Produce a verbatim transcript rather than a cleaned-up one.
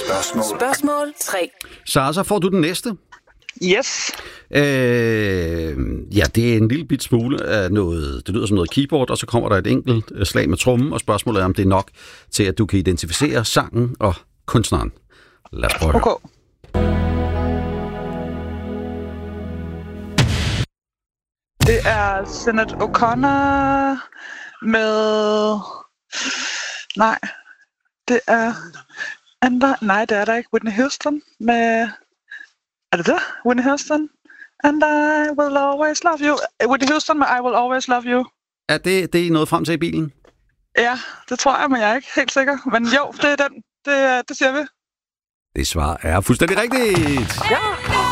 Spørgsmål. Spørgsmål tre. Sara, så får du den næste. Yes. Øh, ja, det er en lille bit smule af noget, det lyder som noget keyboard, og så kommer der et enkelt slag med trommen, og spørgsmålet er, om det er nok til, at du kan identificere sangen og kunstneren. Lad os prøve at høre. Okay. Det er Sinéad O'Connor med... Nej, det er... Andre... Nej, det er der ikke. Whitney Houston med... Er det det? Whitney Houston? And I will always love you. Whitney Houston med I will always love you. Er det, det er noget frem til i bilen? Ja, det tror jeg, men jeg er ikke helt sikker. Men jo, det er den. Det, det siger vi. Det svar er fuldstændig rigtigt. Ja!